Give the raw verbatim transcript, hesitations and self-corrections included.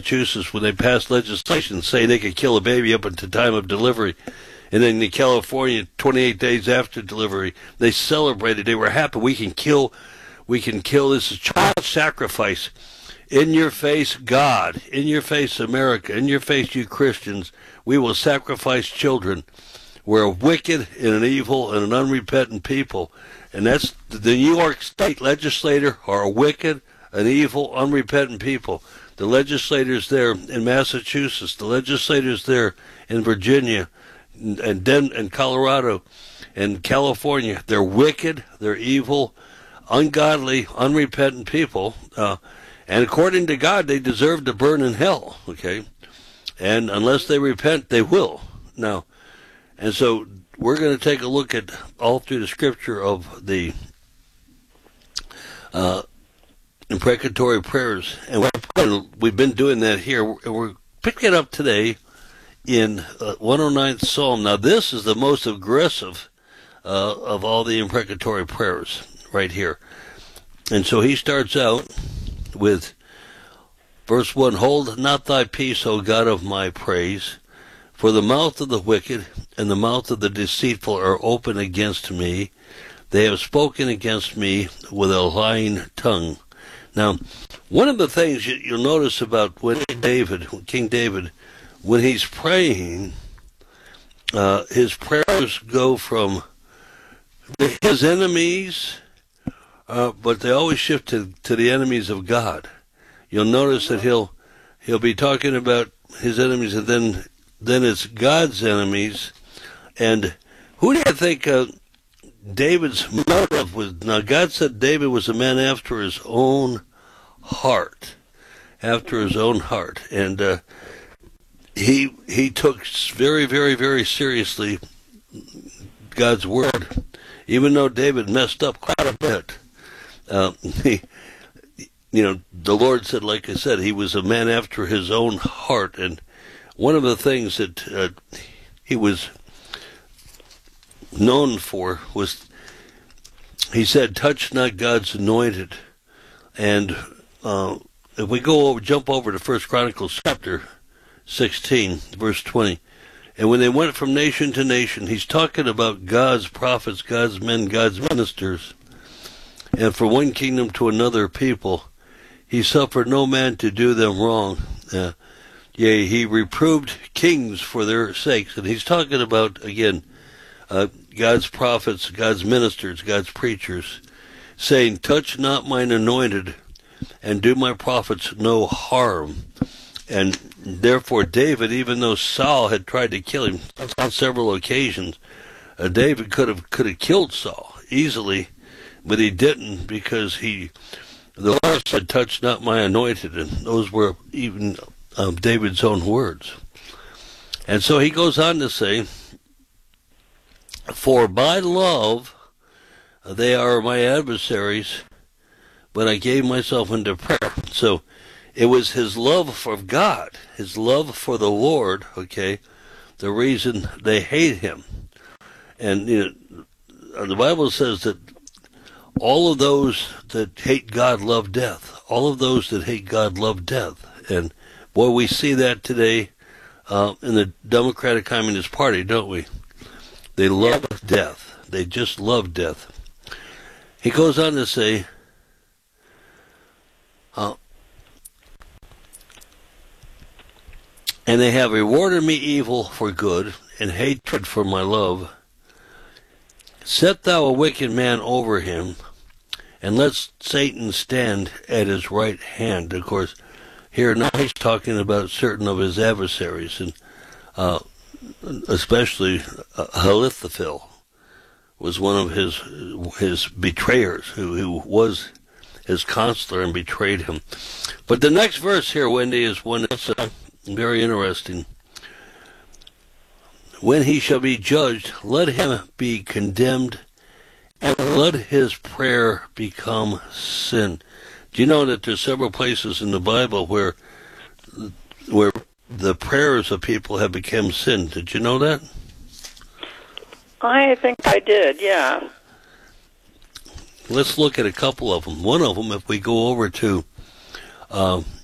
Massachusetts when they passed legislation saying they could kill a baby up until time of delivery. And then in California, twenty-eight days after delivery, they celebrated. They were happy. We can kill, we can kill. This is child sacrifice. In your face, God. In your face, America. In your face, you Christians. We will sacrifice children. We're a wicked and an evil and an unrepentant people. And that's the New York State legislator are a wicked, an evil, unrepentant people. The legislators there in Massachusetts, the legislators there in Virginia, and Den- and Colorado, and California, they're wicked, they're evil, ungodly, unrepentant people. Uh, and according to God, they deserve to burn in hell. Okay, and unless they repent, they will. Now, and so we're going to take a look at all through the Scripture of the uh, imprecatory prayers, and we're, we've been doing that here. We're, we're picking it up today in uh, one oh ninth Psalm. Now, this is the most aggressive uh, of all the imprecatory prayers right here. And so he starts out with verse one, "Hold not thy peace, O God of my praise, for the mouth of the wicked and the mouth of the deceitful are open against me. They have spoken against me with a lying tongue." Now, one of the things you, you'll notice about when David, King David, when he's praying, uh, his prayers go from his enemies, uh, but they always shift to, to the enemies of God. You'll notice that he'll he'll be talking about his enemies, and then then it's God's enemies. And who do you think uh, David's motive was? Now, God said David was a man after his own heart, after his own heart, and uh, he he took very, very, very seriously God's word, even though David messed up quite a bit. Uh, he, you know, the Lord said, like I said, he was a man after his own heart, and one of the things that uh, he was known for was, he said, "Touch not God's anointed." And uh, if we go over, jump over to First Chronicles chapter sixteen, verse twenty, and when they went from nation to nation, he's talking about God's prophets, God's men, God's ministers, and from one kingdom to another people, he suffered no man to do them wrong. Uh, yea, he reproved kings for their sakes. And he's talking about, again, uh, God's prophets, God's ministers, God's preachers, saying, "Touch not mine anointed, and do my prophets no harm." And therefore David, even though Saul had tried to kill him on several occasions, uh, David could have could have killed Saul easily, but he didn't, because he, the Lord said, "Touch not my anointed," and those were even um, David's own words. And so he goes on to say, "For by love they are my adversaries, but I gave myself into prayer." So it was his love for God, his love for the Lord, okay, the reason they hate him. And you know, the Bible says that all of those that hate God love death. All of those that hate God love death. And boy, we see that today uh, in the Democratic Communist Party, don't we? They love death. They just love death. He goes on to say, uh, "And they have rewarded me evil for good, and hatred for my love. Set thou a wicked man over him, and let Satan stand at his right hand." Of course, here now he's talking about certain of his adversaries, and uh, especially uh, Ahithophel was one of his his betrayers, who, who was his counselor and betrayed him. But the next verse here, Wendy, is one that's uh, very interesting. "When he shall be judged, let him be condemned, and let his prayer become sin." Do you know that there's several places in the Bible where where the prayers of people have become sin? Did you know that? I think I did, yeah. Let's look at a couple of them. One of them, if we go over to uh,